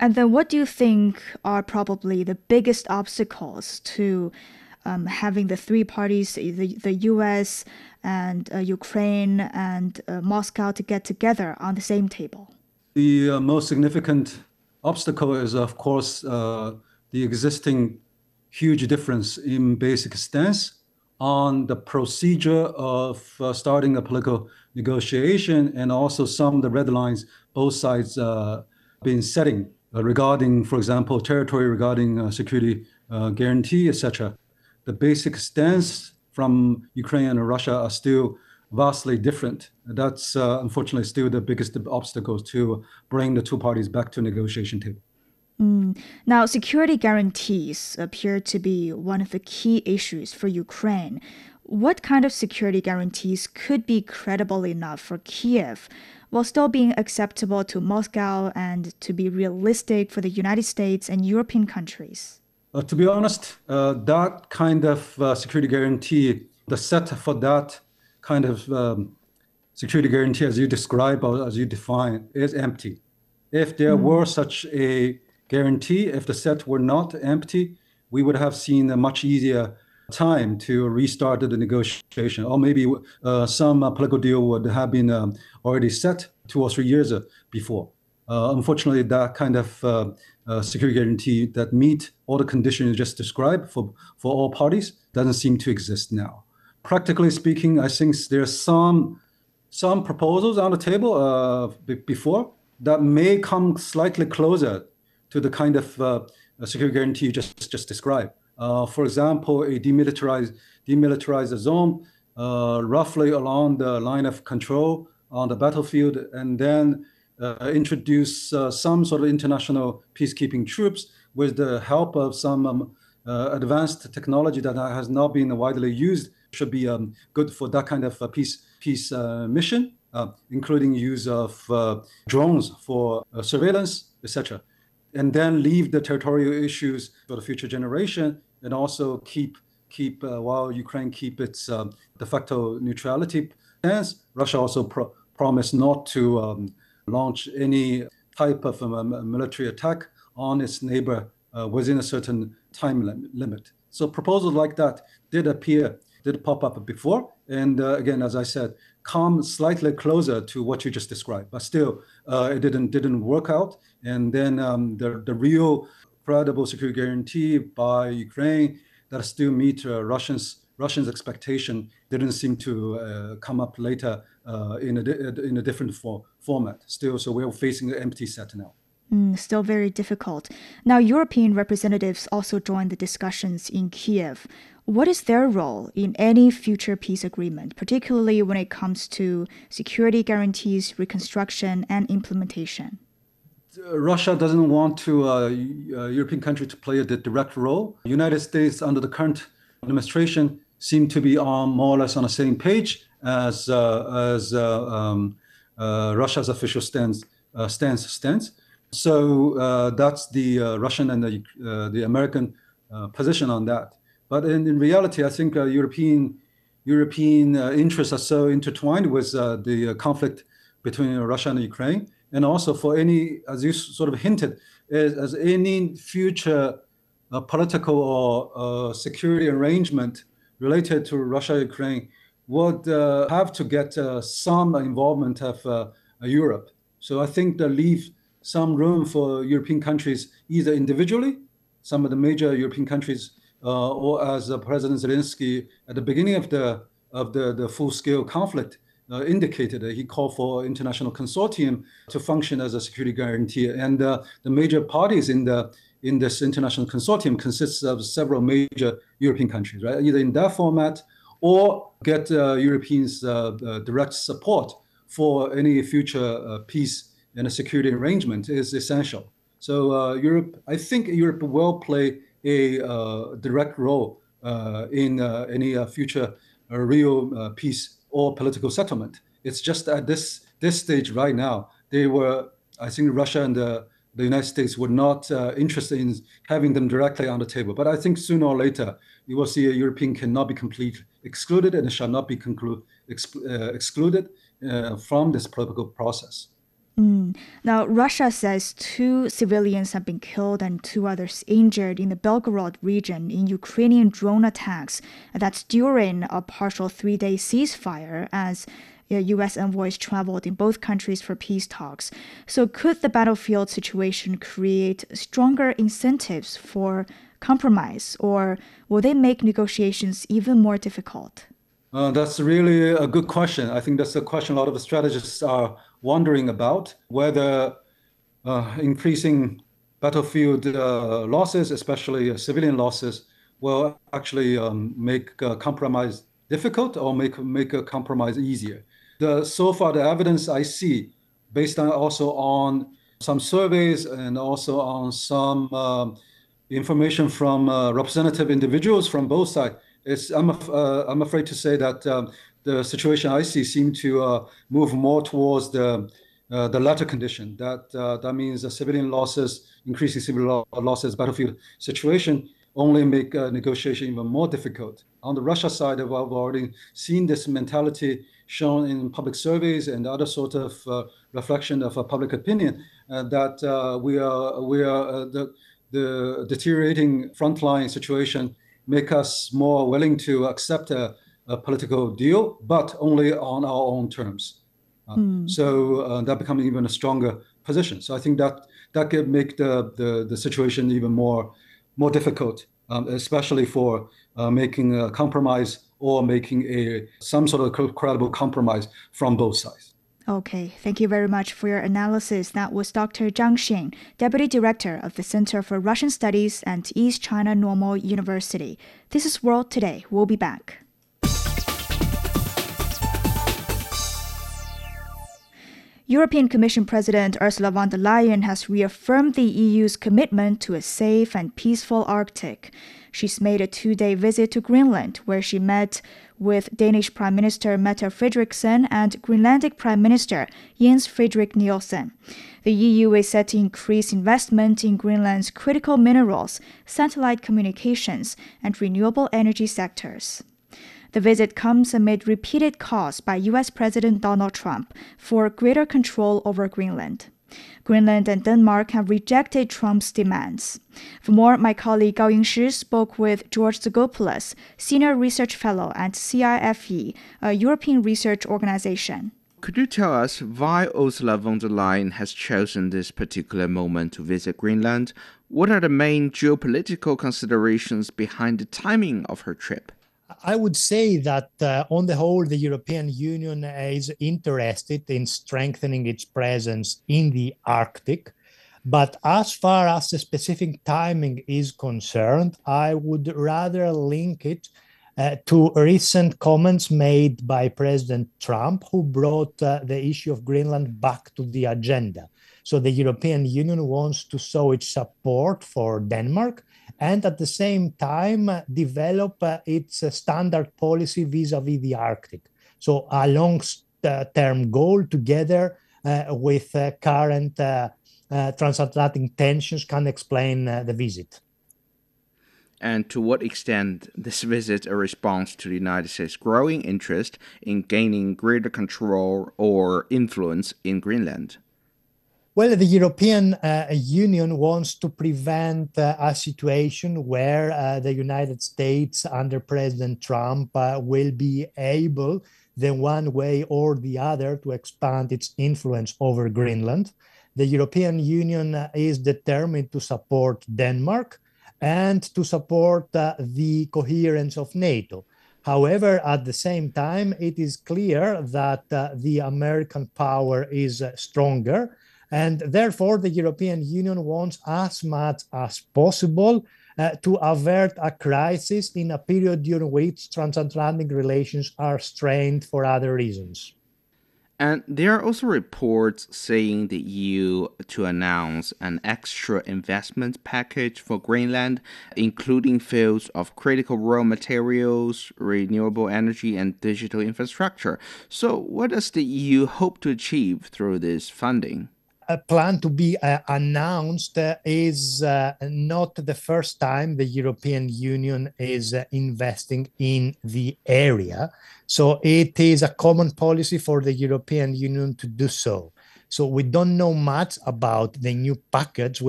And then what do you think are probably the biggest obstacles to having the three parties, the US and Ukraine and Moscow, to get together on the same table? The most significant obstacle is, of course, the existing huge difference in basic stance on the procedure of starting a political negotiation, and also some of the red lines both sides been setting regarding, for example, territory, regarding security guarantee, etc. The basic stance from Ukraine and Russia are still vastly different. That's unfortunately still the biggest obstacle to bring the two parties back to negotiation table. Now, security guarantees appear to be one of the key issues for Ukraine. What kind of security guarantees could be credible enough for Kiev while still being acceptable to Moscow and to be realistic for the United States and European countries? To be honest, that kind of security guarantee, the set for that kind of security guarantee, as you describe or as you define, is empty. If there were such a guarantee, if the set were not empty, we would have seen a much easier time to restart the negotiation, or maybe some political deal would have been already set 2 or 3 years before. Unfortunately, that kind of security guarantee that meet all the conditions you just described for all parties doesn't seem to exist now. Practically speaking, I think there's some proposals on the table before that may come slightly closer to the kind of security guarantee you just described. For example, a demilitarized zone roughly along the line of control on the battlefield, and then introduce some sort of international peacekeeping troops with the help of some advanced technology that has not been widely used, should be good for that kind of peace mission, including use of drones for surveillance, etc. And then leave the territorial issues for the future generation, and also keep while Ukraine keep its de facto neutrality stance. Russia also promised not to launch any type of military attack on its neighbor within a certain time limit. So proposals like that did pop up before, and again, as I said, come slightly closer to what you just described, but still, it didn't work out. And then the real credible security guarantee by Ukraine that still meet Russians' expectation didn't seem to come up later in a different format. Still, so we're facing an empty set now. Still very difficult. Now, European representatives also joined the discussions in Kiev. What is their role in any future peace agreement, particularly when it comes to security guarantees, reconstruction, and implementation? Russia doesn't want European country to play a direct role. United States, under the current administration, seem to be on more or less on the same page as Russia's official stance. So that's the Russian and the American position on that. But in reality, I think European interests are so intertwined with the conflict between Russia and Ukraine, and also for any, as you sort of hinted, as any future political or security arrangement related to Russia-Ukraine would have to get some involvement of Europe. So I think that leave some room for European countries, either individually, some of the major European countries, or as President Zelensky at the beginning of the full-scale conflict indicated, he called for international consortium to function as a security guarantee. And the major parties in this international consortium consists of several major European countries, right? Either in that format or get Europeans direct support for any future peace and a security arrangement is essential. So I think Europe will play a direct role in any future real peace or political settlement. It's just at this stage right now, I think Russia and the United States were not interested in having them directly on the table. But I think sooner or later, you will see a European cannot be completely excluded and shall not be excluded from this political process. Now, Russia says 2 civilians have been killed and 2 others injured in the Belgorod region in Ukrainian drone attacks. That's during a partial 3-day ceasefire as U.S. envoys traveled in both countries for peace talks. So, could the battlefield situation create stronger incentives for compromise, or will they make negotiations even more difficult? That's really a good question. I think that's a question a lot of strategists are wondering about, whether increasing battlefield losses, especially civilian losses, will actually make a compromise difficult or make a compromise easier. So far, the evidence I see, based on also on some surveys and also on some information from representative individuals from both sides, I'm afraid to say that the situation I see seem to move more towards the latter condition. That means the civilian losses, increasing civilian losses, battlefield situation only make negotiation even more difficult. On the Russia side, we've already seen this mentality shown in public surveys and other sort of reflection of public opinion that the deteriorating frontline situation make us more willing to accept a political deal, but only on our own terms. So that becomes even a stronger position. So I think that could make the situation even more difficult, especially for making a compromise or making some sort of credible compromise from both sides. Okay, thank you very much for your analysis. That was Dr. Zhang Xing, Deputy Director of the Center for Russian Studies at East China Normal University. This is World Today. We'll be back. European Commission President Ursula von der Leyen has reaffirmed the EU's commitment to a safe and peaceful Arctic. She's made a 2-day visit to Greenland, where she met with Danish Prime Minister Mette Frederiksen and Greenlandic Prime Minister Jens Frederik Nielsen. The EU is set to increase investment in Greenland's critical minerals, satellite communications, and renewable energy sectors. The visit comes amid repeated calls by U.S. President Donald Trump for greater control over Greenland. Greenland and Denmark have rejected Trump's demands. For more, my colleague Gao Yingshi spoke with George Zagopoulos, Senior Research Fellow at CIFE, a European research organization. Could you tell us why Ursula von der Leyen has chosen this particular moment to visit Greenland? What are the main geopolitical considerations behind the timing of her trip? I would say that on the whole, the European Union is interested in strengthening its presence in the Arctic. But as far as the specific timing is concerned, I would rather link it to recent comments made by President Trump, who brought the issue of Greenland back to the agenda. So the European Union wants to show its support for Denmark and at the same time develop its standard policy vis-à-vis the Arctic. So a long-term goal together with current transatlantic tensions can explain the visit. And to what extent this visit a response to the United States' growing interest in gaining greater control or influence in Greenland? Well, the European Union wants to prevent a situation where the United States under President Trump will be able, the one way or the other, to expand its influence over Greenland. The European Union is determined to support Denmark and to support the coherence of NATO. However, at the same time, it is clear that the American power is stronger. And therefore, the European Union wants as much as possible to avert a crisis in a period during which transatlantic relations are strained for other reasons. And there are also reports saying the EU to announce an extra investment package for Greenland, including fields of critical raw materials, renewable energy, and digital infrastructure. So what does the EU hope to achieve through this funding? A plan to be announced is not the first time the European Union is investing in the area. So it is a common policy for the European Union to do so. So we don't know much about the new package.